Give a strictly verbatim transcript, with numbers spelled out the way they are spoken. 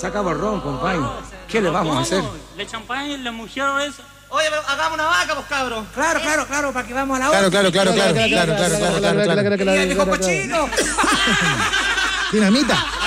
Se acabó el ron, compadre. ¿Qué le vamos a hacer? Le champaña y la mujer esa. Oye, pero hagamos una vaca, pues, cabros. Claro, claro, claro, para que vamos a la Claro, hora. claro, claro, claro, claro, claro, claro, claro, claro, claro, Y el viejo cochino. Dinamita.